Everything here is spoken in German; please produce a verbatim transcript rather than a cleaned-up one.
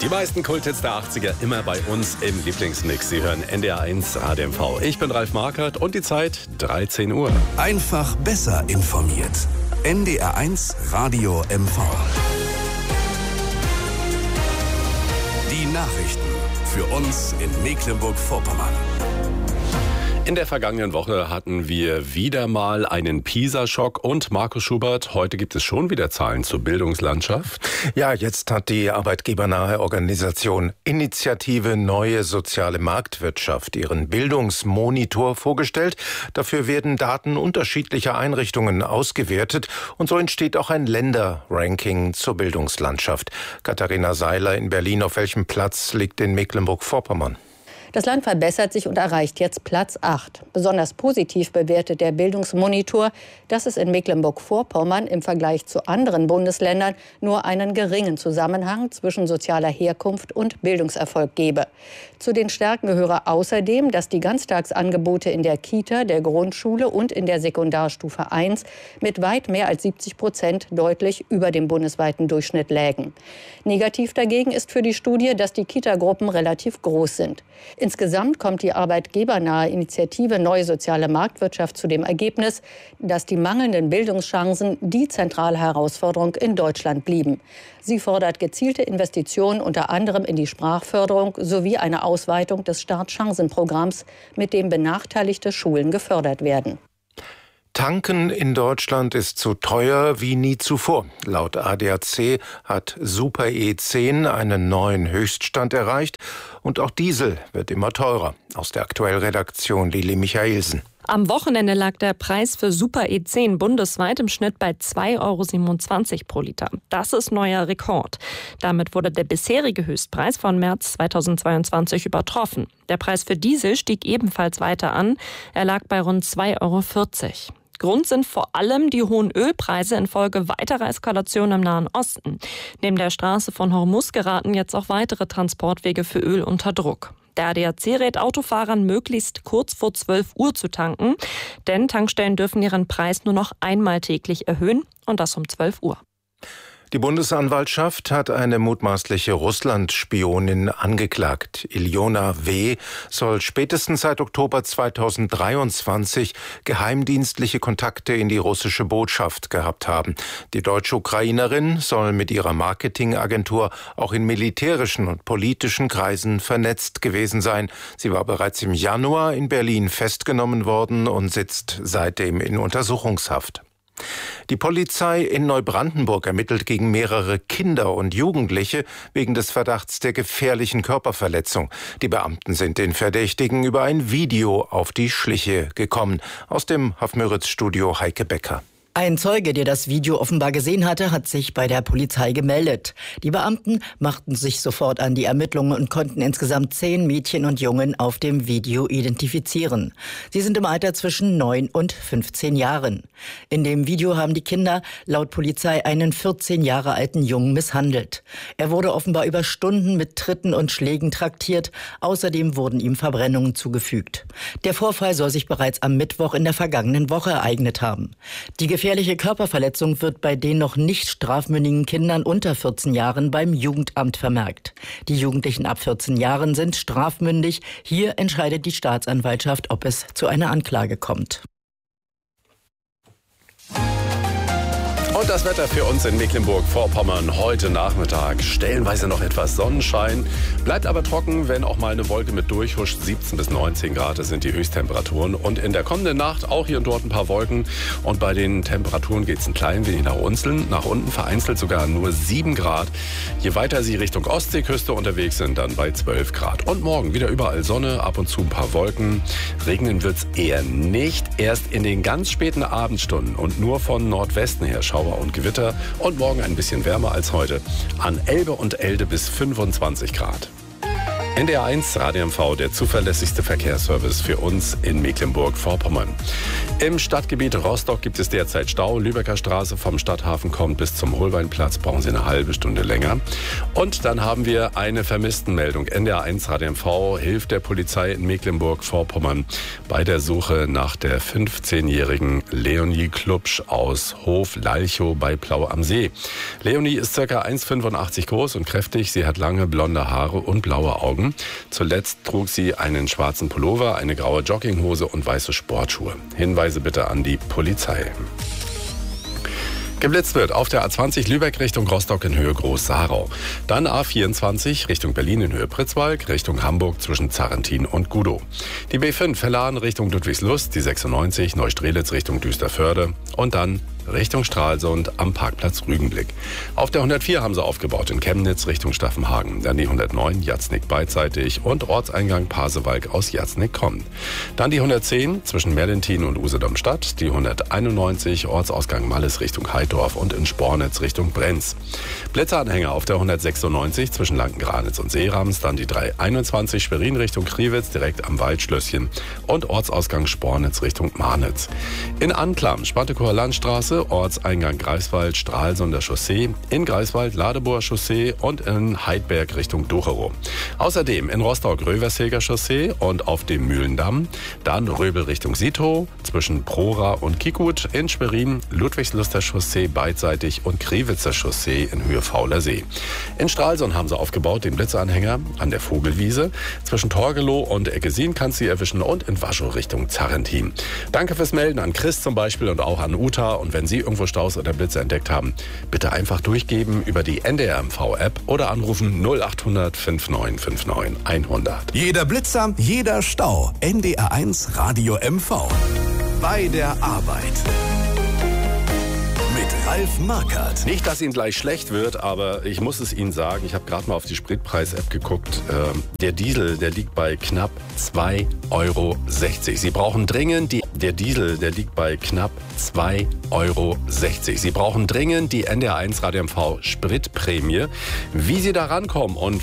Die meisten Kulthits der achtziger immer bei uns im Lieblingsmix. Sie hören N D R eins A D M V. Ich bin Ralf Markert und die Zeit dreizehn Uhr. Einfach besser informiert. N D R eins Radio M V. Die Nachrichten für uns in Mecklenburg-Vorpommern. In der vergangenen Woche hatten wir wieder mal einen PISA-Schock und Markus Schubert, heute gibt es schon wieder Zahlen zur Bildungslandschaft. Ja, jetzt hat die arbeitgebernahe Organisation Initiative Neue Soziale Marktwirtschaft ihren Bildungsmonitor vorgestellt. Dafür werden Daten unterschiedlicher Einrichtungen ausgewertet und so entsteht auch ein Länderranking zur Bildungslandschaft. Katharina Seiler in Berlin, auf welchem Platz liegt in Mecklenburg-Vorpommern? Das Land verbessert sich und erreicht jetzt Platz acht. Besonders positiv bewertet der Bildungsmonitor, dass es in Mecklenburg-Vorpommern im Vergleich zu anderen Bundesländern nur einen geringen Zusammenhang zwischen sozialer Herkunft und Bildungserfolg gebe. Zu den Stärken gehöre außerdem, dass die Ganztagsangebote in der Kita, der Grundschule und in der Sekundarstufe eins mit weit mehr als siebzig Prozent deutlich über dem bundesweiten Durchschnitt lägen. Negativ dagegen ist für die Studie, dass die Kitagruppen relativ groß sind. Insgesamt kommt die arbeitgebernahe Initiative Neue Soziale Marktwirtschaft zu dem Ergebnis, dass die mangelnden Bildungschancen die zentrale Herausforderung in Deutschland blieben. Sie fordert gezielte Investitionen unter anderem in die Sprachförderung sowie eine Ausweitung des Startchancenprogramms, mit dem benachteiligte Schulen gefördert werden. Tanken in Deutschland ist so teuer wie nie zuvor. Laut A D A C hat Super E zehn einen neuen Höchststand erreicht und auch Diesel wird immer teurer. Aus der Aktuellredaktion Lili Michaelsen. Am Wochenende lag der Preis für Super E zehn bundesweit im Schnitt bei zwei Euro siebenundzwanzig pro Liter. Das ist neuer Rekord. Damit wurde der bisherige Höchstpreis von März zweitausendzweiundzwanzig übertroffen. Der Preis für Diesel stieg ebenfalls weiter an. Er lag bei rund zwei Euro vierzig. Grund sind vor allem die hohen Ölpreise infolge weiterer Eskalationen im Nahen Osten. Neben der Straße von Hormuz geraten jetzt auch weitere Transportwege für Öl unter Druck. Der A D A C rät Autofahrern, möglichst kurz vor zwölf Uhr zu tanken, denn Tankstellen dürfen ihren Preis nur noch einmal täglich erhöhen und das um zwölf Uhr. Die Bundesanwaltschaft hat eine mutmaßliche Russland-Spionin angeklagt. Iljona W. soll spätestens seit Oktober zweitausenddreiundzwanzig geheimdienstliche Kontakte in die russische Botschaft gehabt haben. Die deutsche Ukrainerin soll mit ihrer Marketingagentur auch in militärischen und politischen Kreisen vernetzt gewesen sein. Sie war bereits im Januar in Berlin festgenommen worden und sitzt seitdem in Untersuchungshaft. Die Polizei in Neubrandenburg ermittelt gegen mehrere Kinder und Jugendliche wegen des Verdachts der gefährlichen Körperverletzung. Die Beamten sind den Verdächtigen über ein Video auf die Schliche gekommen. Aus dem Hofmüritz-Studio Heike Becker. Ein Zeuge, der das Video offenbar gesehen hatte, hat sich bei der Polizei gemeldet. Die Beamten machten sich sofort an die Ermittlungen und konnten insgesamt zehn Mädchen und Jungen auf dem Video identifizieren. Sie sind im Alter zwischen neun und fünfzehn Jahren. In dem Video haben die Kinder laut Polizei einen vierzehn Jahre alten Jungen misshandelt. Er wurde offenbar über Stunden mit Tritten und Schlägen traktiert. Außerdem wurden ihm Verbrennungen zugefügt. Der Vorfall soll sich bereits am Mittwoch in der vergangenen Woche ereignet haben. Die gefährliche Körperverletzung wird bei den noch nicht strafmündigen Kindern unter vierzehn Jahren beim Jugendamt vermerkt. Die Jugendlichen ab vierzehn Jahren sind strafmündig. Hier entscheidet die Staatsanwaltschaft, ob es zu einer Anklage kommt. Und das Wetter für uns in Mecklenburg-Vorpommern heute Nachmittag. Stellenweise noch etwas Sonnenschein, bleibt aber trocken, wenn auch mal eine Wolke mit durchhuscht. siebzehn bis neunzehn Grad sind die Höchsttemperaturen. Und in der kommenden Nacht auch hier und dort ein paar Wolken. Und bei den Temperaturen geht es ein klein wenig nach unten, nach unten vereinzelt sogar nur sieben Grad. Je weiter Sie Richtung Ostseeküste unterwegs sind, dann bei zwölf Grad. Und morgen wieder überall Sonne, ab und zu ein paar Wolken. Regnen wird es eher nicht, erst in den ganz späten Abendstunden und nur von Nordwesten her Schauer und Gewitter und morgen ein bisschen wärmer als heute. An Elbe und Elde bis fünfundzwanzig Grad. N D R eins Radio M V, der zuverlässigste Verkehrsservice für uns in Mecklenburg-Vorpommern. Im Stadtgebiet Rostock gibt es derzeit Stau. Lübecker Straße vom Stadthafen kommt bis zum Holbeinplatz, brauchen Sie eine halbe Stunde länger. Und dann haben wir eine Vermisstenmeldung. N D R eins Radio M V hilft der Polizei in Mecklenburg-Vorpommern bei der Suche nach der fünfzehnjährigen Leonie Klubsch aus Hof-Lalchow bei Plau am See. Leonie ist ca. eins Komma fünfundachtzig groß und kräftig. Sie hat lange blonde Haare und blaue Augen. Zuletzt trug sie einen schwarzen Pullover, eine graue Jogginghose und weiße Sportschuhe. Hinweise bitte an die Polizei. Geblitzt wird auf der A zwanzig Lübeck Richtung Rostock in Höhe Groß-Sarau. Dann A vierundzwanzig Richtung Berlin in Höhe Pritzwalk, Richtung Hamburg zwischen Zarrentin und Gudow. Die B fünf Verladen Richtung Ludwigslust, die sechsundneunzig Neustrelitz Richtung Düsterförde und dann Richtung Stralsund am Parkplatz Rügenblick. Auf der hundertvier haben sie aufgebaut in Chemnitz Richtung Staffenhagen. Dann die hundertneun Jatznick beidseitig und Ortseingang Pasewalk aus Jatznick kommt. Dann die hundertzehn zwischen Merlentin und Usedom-Stadt. Die hunderteinundneunzig Ortsausgang Malles Richtung Heidorf und in Spornitz Richtung Brenz. Blitzeranhänger auf der hundertsechsundneunzig zwischen Lankengranitz und Seerams. Dann die dreihunderteinundzwanzig Schwerin Richtung Kriwitz direkt am Waldschlösschen und Ortsausgang Spornitz Richtung Marnitz. In Anklam Spantekower Landstraße, Ortseingang Greifswald, Stralsunder Chaussee, in Greifswald Ladeboer Chaussee und in Heidberg Richtung Docherow. Außerdem in Rostock Rövershäger Chaussee und auf dem Mühlendamm, dann Röbel Richtung Siethow, zwischen Prora und Kikut, in Schwerin Ludwigsluster Chaussee beidseitig und Kriwitzer Chaussee in Höhe Fauler See. In Stralsund haben sie aufgebaut den Blitzeranhänger an der Vogelwiese, zwischen Torgelow und Eggesin kannst du erwischen und in Waschow Richtung Zarrentin. Danke fürs Melden an Chris zum Beispiel und auch an Uta, und wenn Sie irgendwo Staus oder Blitze entdeckt haben, bitte einfach durchgeben über die N D R M V-App oder anrufen null acht hundert fünfundneunzig neunundfünfzig hundert. Jeder Blitzer, jeder Stau. N D R eins Radio M V. Bei der Arbeit. Mit Ralf Markert. Nicht, dass Ihnen gleich schlecht wird, aber ich muss es Ihnen sagen, ich habe gerade mal auf die Spritpreis-App geguckt. Ähm, der Diesel, der liegt bei knapp zwei Euro sechzig. Sie brauchen dringend die... Der Diesel, der liegt bei knapp zwei Euro sechzig. Sie brauchen dringend die N D R eins Radio M V Spritprämie. Wie Sie da rankommen und